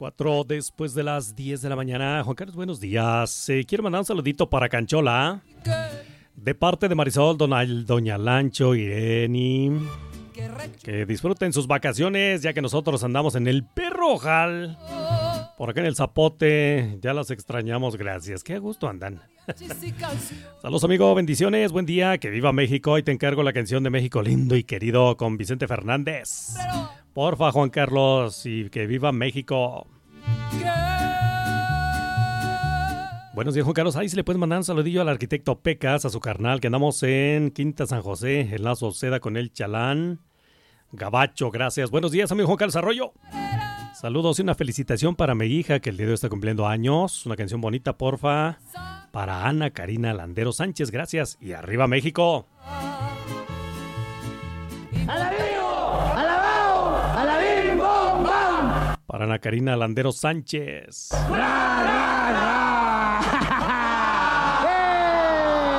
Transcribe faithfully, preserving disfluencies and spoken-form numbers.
Cuatro después de las diez de la mañana. Juan Carlos, buenos días. Eh, quiero mandar un saludito para Canchola. De parte de Marisol, Donal, Doña Lancho, Ireni. Que disfruten sus vacaciones, ya que nosotros andamos en el Perrojal. Por acá en el Zapote. Ya las extrañamos, gracias. Qué gusto andan. Saludos, amigo, bendiciones, buen día. Que viva México. Hoy te encargo la canción de México lindo y querido con Vicente Fernández. Porfa, Juan Carlos, y que viva México. Buenos días, Juan Carlos. Ahí se le puedes mandar un saludillo al arquitecto Pecas, a su carnal, que andamos en Quinta San José, en Lazo Seda con el Chalán. Gabacho, gracias. Buenos días, amigo Juan Carlos Arroyo. Saludos y una felicitación para mi hija, que el día de hoy está cumpliendo años. Una canción bonita, porfa. Para Ana Karina Landero Sánchez, gracias. Y arriba México. Para Ana Karina Landero Sánchez. ¡Ra, ra, ra!